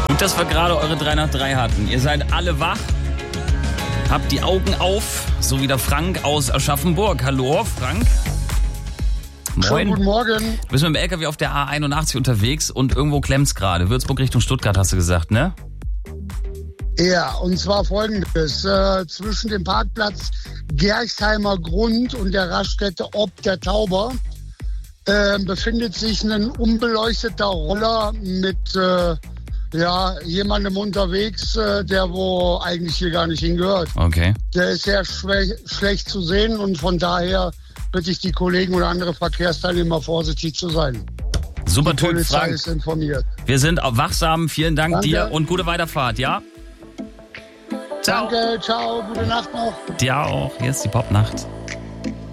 Gut, dass wir gerade eure 3 nach 3 hatten. Ihr seid alle wach, habt die Augen auf, so wie der Frank aus Aschaffenburg. Hallo, Frank. Moin. Schönen guten Morgen. Du bist mit dem LKW auf der A81 unterwegs und irgendwo klemmt's gerade. Würzburg Richtung Stuttgart, hast du gesagt, ne? Ja, und zwar folgendes. Zwischen dem Parkplatz Gerchsheimer Grund und der Raststätte Ob der Tauber befindet sich ein unbeleuchteter Roller mit jemandem unterwegs, der wo eigentlich hier gar nicht hingehört. Okay. Der ist sehr schlecht zu sehen und von daher bitte ich die Kollegen oder andere Verkehrsteilnehmer vorsichtig zu sein. Super Die Typ, Polizei Frank. ist informiert. Wir sind auch wachsam. Vielen Dank Danke. dir und gute Weiterfahrt, ja? Ciao. Danke, ciao, gute Nacht noch. Dir auch. Hier ist die Popnacht.